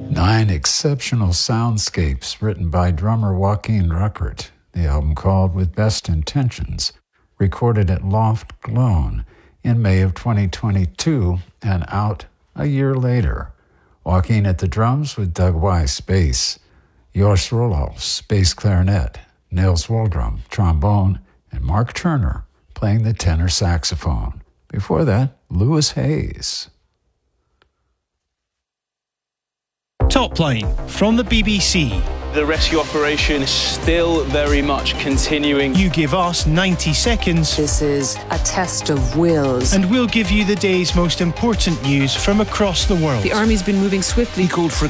9 exceptional soundscapes written by drummer Joaquin Ruckert. The album, called With Best Intentions, recorded at Loft Glone in May of 2022 and out a year later. Joaquin at the drums with Doug Weiss, bass, Josh Roloffs, bass clarinet, Nils Waldrum, trombone, and Mark Turner playing the tenor saxophone. Before that, Lewis Hayes. Top Line from the BBC. The rescue operation is still very much continuing. You give us 90 seconds. This is a test of wills. And we'll give you the day's most important news from across the world. The army's been moving swiftly. He called for